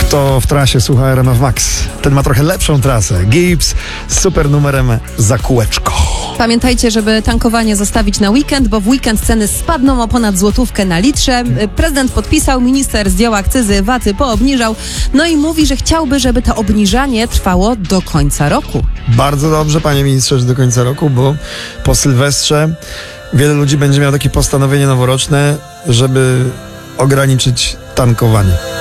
Kto w trasie słucha RMF Max, ten ma trochę lepszą trasę. Gibbs z super numerem za kółeczko. Pamiętajcie, żeby tankowanie zostawić na weekend, bo w weekend ceny spadną o ponad złotówkę na litrze. Prezydent podpisał, minister zdjął akcyzy, VAT-y poobniżał. No i mówi, że chciałby, żeby to obniżanie trwało do końca roku. Bardzo dobrze, panie ministrze, że do końca roku, bo po Sylwestrze wiele ludzi będzie miało takie postanowienie noworoczne, żeby ograniczyć tankowanie.